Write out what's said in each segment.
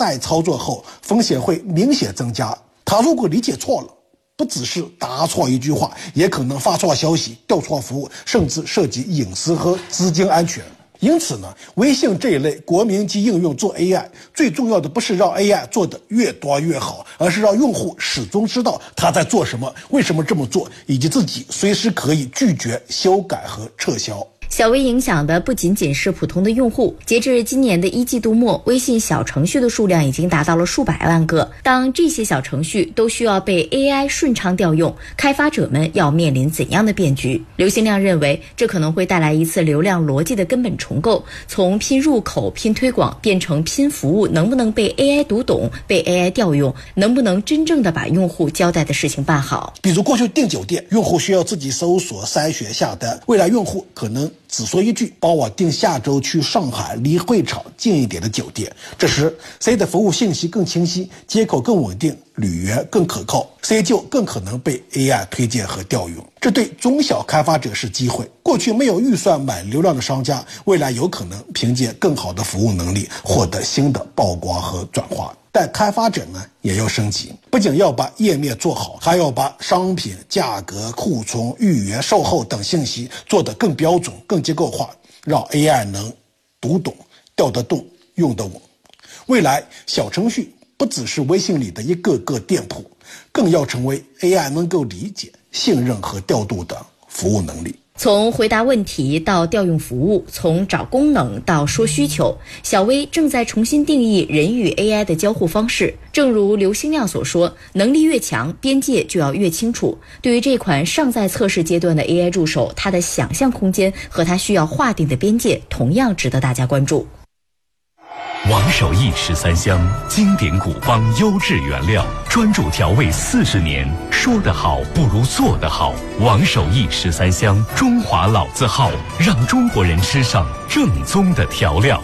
代操作后，风险会明显增加。他如果理解错了，不只是答错一句话，也可能发错消息、调错服务，甚至涉及隐私和资金安全。因此呢，微信这一类国民级应用做 AI， 最重要的不是让 AI 做得越多越好，而是让用户始终知道他在做什么，为什么这么做，以及自己随时可以拒绝、修改和撤销。 小微影响的不仅仅是普通的用户，截至今年的1季度末，微信小程序的数量已经达到了数百万个。当这些小程序都需要被 AI 顺畅调用，开发者们要面临怎样的变局？刘兴亮认为，这可能会带来一次流量逻辑的根本重构，从拼入口、拼推广变成拼服务，能不能被 AI 读懂、被 AI 调用，能不能真正的把用户交代的事情办好？ 比如过去订酒店，用户需要自己搜索、筛选、下单，未来用户可能只说一句帮我订下周去上海离会场近一点的酒店，这时谁的服务信息更清晰，接口更稳定，旅源更可靠，谁就更可能被 AI 推荐和调用。这对中小开发者是机会，过去没有预算买流量的商家，未来有可能凭借更好的服务能力获得新的曝光和转化。但开发者呢也要升级，不仅要把页面做好，还要把商品、价格、库存、预约、售后等信息做得更标准、更结构化，让 AI 能读懂、调得动、用得稳。未来小程序不只是微信里的一个个店铺，更要成为 AI 能够理解、信任和调度的服务能力。 从回答问题到调用服务，从找功能到说需求，小微正在重新定义人与 AI 的交互方式。正如刘兴亮所说，能力越强，边界就要越清楚。对于这款尚在测试阶段的 AI 助手，它的想象空间和它需要划定的边界同样值得大家关注。 王守义13香，经典古方优质原料，专注调味40年，说得好不如做得好。王守义13香，中华老字号，让中国人吃上正宗的调料。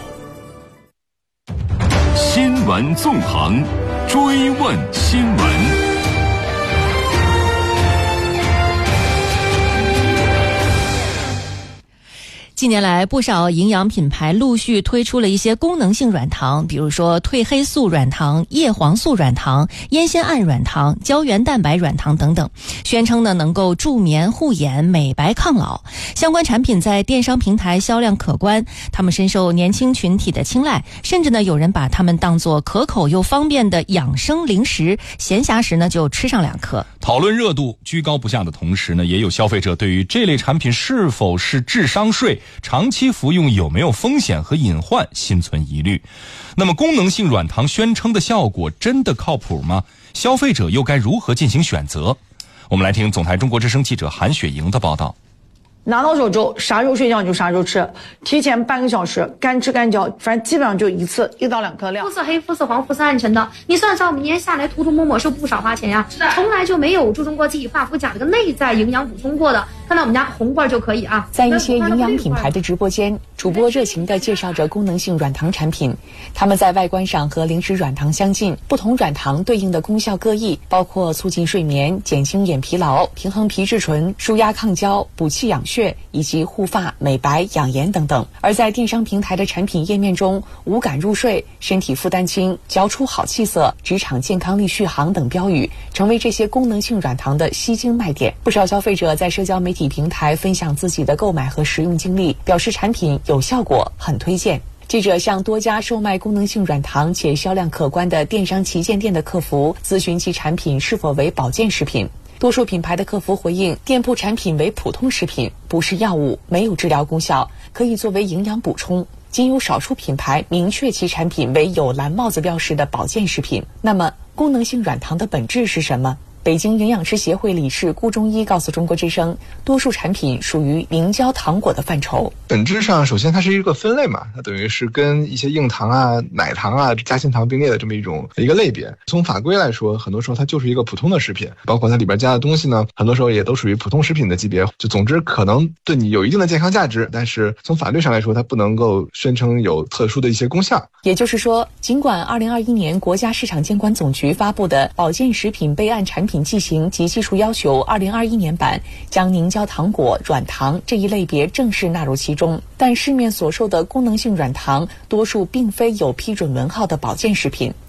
新闻纵横，追问新闻。 近年来，不少营养品牌陆续推出了一些功能性软糖，比如说褪黑素软糖、叶黄素软糖、烟酰胺软糖、胶原蛋白软糖等等，宣称呢能够助眠、护眼、美白、抗老。相关产品在电商平台销量可观，他们深受年轻群体的青睐，甚至呢有人把它们当作可口又方便的养生零食，闲暇时呢就吃上2颗。 讨论热度居高不下的同时呢，也有消费者对于这类产品是否是智商税、长期服用有没有风险和隐患心存疑虑。那么功能性软糖宣称的效果真的靠谱吗？消费者又该如何进行选择？我们来听总台中国之声记者韩雪莹的报道。 拿到手之后，啥时候睡觉就啥时候吃，提前半个小时，干吃干嚼，反正基本上就一次1到2颗量。 肤色黑、肤色黄、肤色暗沉的，你算算我们一年下来涂涂抹抹是不少花钱呀，从来就没有注重过记忆化肤钾这个内在营养补充过的。看到我们家红罐就可以啊。 在一些营养品牌的直播间，主播热情地介绍着功能性软糖产品，它们在外观上和零食软糖相近，不同软糖对应的功效各异，包括促进睡眠、减轻眼疲劳、平衡皮质醇、舒压抗焦、补气养血，以及护发、美白、养颜等等。而在电商平台的产品页面中，无感入睡、身体负担轻、嚼出好气色、职场健康力续航等标语，成为这些功能性软糖的吸睛卖点。不少消费者在社交媒体平台分享自己的购买和使用经历，表示产品有效果，很推荐。记者向多家售卖功能性软糖且销量可观的电商旗舰店的客服咨询其产品是否为保健食品。多数品牌的客服回应，店铺产品为普通食品，不是药物，没有治疗功效，可以作为营养补充。仅有少数品牌明确其产品为有蓝帽子标识的保健食品。那么，功能性软糖的本质是什么？北京营养师协会理事顾中医告诉中国之声，多数产品属于凝胶糖果的范畴。 本质上，首先它是一个分类嘛，它等于是跟一些硬糖啊、奶糖啊、夹心糖并列的这么一个类别。从法规来说，很多时候它就是一个普通的食品，包括它里边加的东西呢，很多时候也都属于普通食品的级别。就总之可能对你有一定的健康价值，但是从法律上来说，它不能够宣称有特殊的一些功效。 也就是说，尽管2021年国家市场监管总局发布的保健食品备案产品剂型及技术要求2021年版将凝胶糖果、软糖这一类别正式纳入其中，但市面所售的功能性软糖多数并非有批准文号的保健食品。